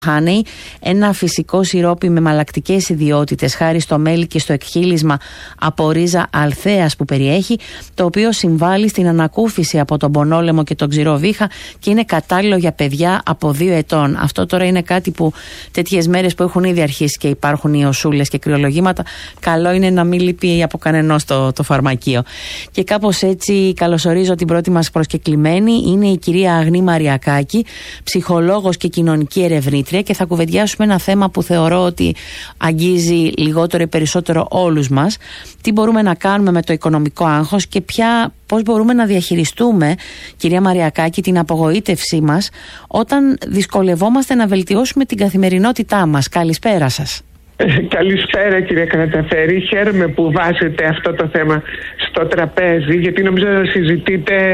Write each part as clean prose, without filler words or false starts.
Honey, ένα φυσικό σιρόπι με μαλακτικές ιδιότητες χάρη στο μέλι και στο εκχύλισμα από ρίζα αλθέας που περιέχει, το οποίο συμβάλλει στην ανακούφιση από τον πονόλαιμο και τον ξηρό βήχα και είναι κατάλληλο για παιδιά από 2 ετών. Αυτό τώρα είναι κάτι που τέτοιες μέρες που έχουν ήδη αρχίσει και υπάρχουν ιωσούλες και κρυολογήματα, καλό είναι να μην λείπει από κανενός το φαρμακείο. Και κάπως έτσι καλωσορίζω την πρώτη μας προσκεκλημένη, είναι η κυρία Αγνή Μαριακάκη, ψυχολόγος και κοινωνική ερευνήτρια, και θα κουβεντιάσουμε ένα θέμα που θεωρώ ότι αγγίζει λιγότερο ή περισσότερο όλους μας. Τι μπορούμε να κάνουμε με το οικονομικό άγχος και πώς μπορούμε να διαχειριστούμε, κυρία Μαριακάκη, την απογοήτευσή μας όταν δυσκολευόμαστε να βελτιώσουμε την καθημερινότητά μας. Καλησπέρα σας. Καλησπέρα, κυρία Καρατζαφέρη. Χαίρομαι που βάζετε αυτό το θέμα στο τραπέζι, γιατί νομίζω να συζητείτε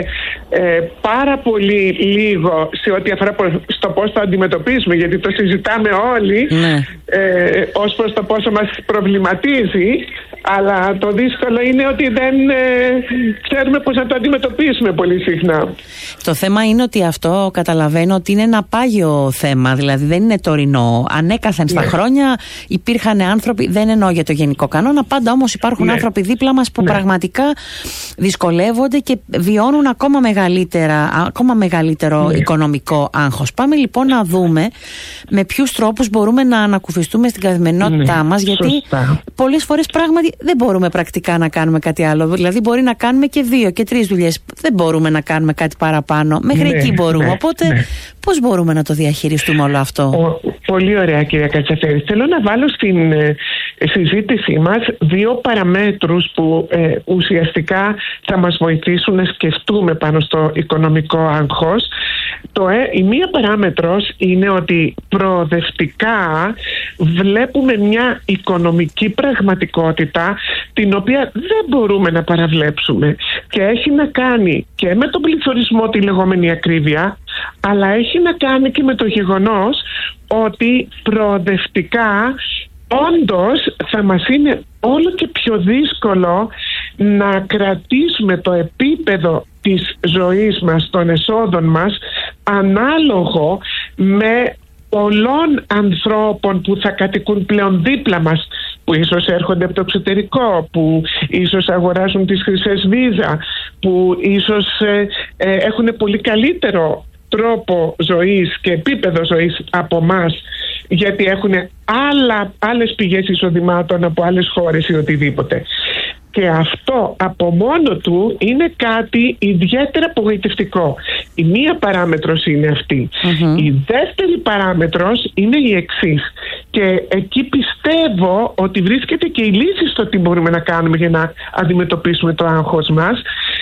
πάρα πολύ λίγο σε ό,τι αφορά στο πώς το αντιμετωπίζουμε, γιατί το συζητάμε όλοι, ως προς το πόσο μας προβληματίζει, αλλά το δύσκολο είναι ότι δεν ξέρουμε πώς να το αντιμετωπίσουμε πολύ συχνά. Το θέμα είναι ότι αυτό καταλαβαίνω ότι είναι ένα πάγιο θέμα, δηλαδή δεν είναι τωρινό. Ανέκαθεν στα χρόνια υπήρχαν άνθρωποι, δεν εννοώ για το γενικό κανόνα, πάντα όμως υπάρχουν άνθρωποι δίπλα μας που πραγματικά δυσκολεύονται και βιώνουν ακόμα μεγαλύτερο οικονομικό άγχος. Πάμε λοιπόν να δούμε με ποιους τρόπους μπορούμε να ανακουφιστούμε στην καθημερινότητά μας, γιατί πολλές φορές πράγματι δεν μπορούμε πρακτικά να κάνουμε κάτι άλλο. Δηλαδή μπορεί να κάνουμε και 2 και 3 δουλειές, δεν μπορούμε να κάνουμε κάτι παραπάνω. Μέχρι εκεί μπορούμε. Οπότε πώς μπορούμε να το διαχειριστούμε όλο αυτό? Πολύ ωραία, κυρία Καρατζαφέρη. Θέλω να βάλω στην συζήτησή μας 2 παραμέτρους που ουσιαστικά θα μας βοηθήσουν να σκεφτούμε πάνω στο οικονομικό άγχος. Η μία παράμετρος είναι ότι προοδευτικά βλέπουμε μια οικονομική πραγματικότητα την οποία δεν μπορούμε να παραβλέψουμε, και έχει να κάνει και με τον πληθωρισμό, τη λεγόμενη ακρίβεια, αλλά έχει να κάνει και με το γεγονός ότι προοδευτικά όντως θα μας είναι όλο και πιο δύσκολο να κρατήσουμε το επίπεδο της ζωής μας, των εσόδων μας, ανάλογο με πολλών ανθρώπων που θα κατοικούν πλέον δίπλα μας, που ίσως έρχονται από το εξωτερικό, που ίσως αγοράζουν τις χρυσές βίζα, που ίσως έχουν πολύ καλύτερο τρόπο ζωής και επίπεδο ζωής από μας, γιατί έχουν άλλες πηγές εισοδημάτων από άλλες χώρες ή οτιδήποτε. Και αυτό από μόνο του είναι κάτι ιδιαίτερα απογοητευτικό. Η μία παράμετρος είναι αυτή. Η δεύτερη παράμετρος είναι η εξής. Και εκεί πιστεύω ότι βρίσκεται και η λύση στο τι μπορούμε να κάνουμε για να αντιμετωπίσουμε το άγχος μας.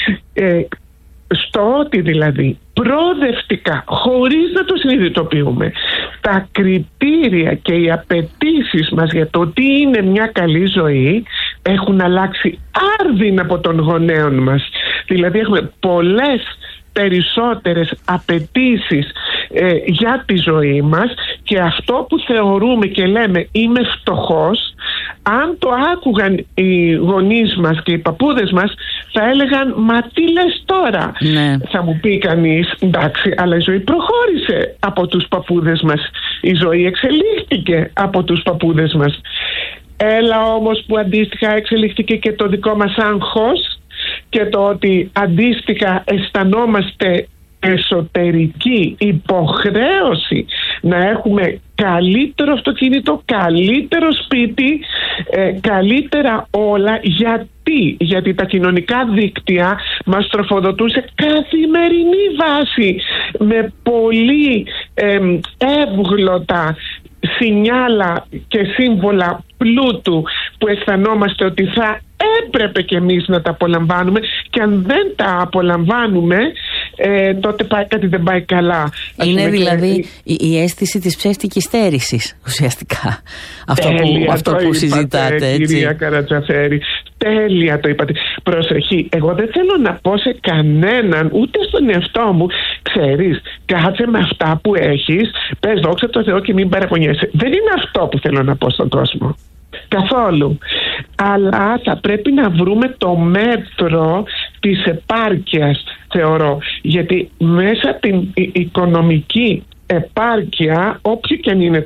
Στο ότι δηλαδή προοδευτικά, χωρίς να το συνειδητοποιούμε, τα κριτήρια και οι απαιτήσεις μας για το τι είναι μια καλή ζωή έχουν αλλάξει άρδιν από των γονέων μας. Δηλαδή έχουμε πολλές περισσότερες απαιτήσεις για τη ζωή μας, και αυτό που θεωρούμε και λέμε είμαι φτωχός, αν το άκουγαν οι γονείς μας και οι παππούδες μας, θα έλεγαν μα τι λες τώρα? Θα μου πει κανείς, εντάξει, αλλά η ζωή προχώρησε από τους παππούδες μας, η ζωή εξελίχθηκε από τους παππούδες μας. Έλα όμως που αντίστοιχα εξελίχθηκε και το δικό μας άγχος, και το ότι αντίστοιχα αισθανόμαστε εσωτερική υποχρέωση να έχουμε καλύτερο αυτοκίνητο, καλύτερο σπίτι, καλύτερα όλα. Γιατί τα κοινωνικά δίκτυα μας τροφοδοτούν σε καθημερινή βάση με πολύ εύγλωτα σινιάλα και σύμβολα πλούτου που αισθανόμαστε ότι θα έπρεπε και εμείς να τα απολαμβάνουμε, και αν δεν τα απολαμβάνουμε τότε κάτι δεν πάει καλά. Είναι δηλαδή η αίσθηση της ψεύτικης στέρησης ουσιαστικά αυτό που συζητάτε, έτσι. Κυρία Καρατζαφέρη, τέλεια το είπατε. Προσοχή, εγώ δεν θέλω να πω σε κανέναν, ούτε στον εαυτό μου, ξέρεις, κάτσε με αυτά που έχεις, πες δόξα τω Θεώ και μην παραπονιέσαι. Δεν είναι αυτό που θέλω να πω στον κόσμο. Καθόλου. Αλλά θα πρέπει να βρούμε το μέτρο της επάρκειας, θεωρώ. Γιατί μέσα από την οικονομική επάρκεια, όποιο και αν είναι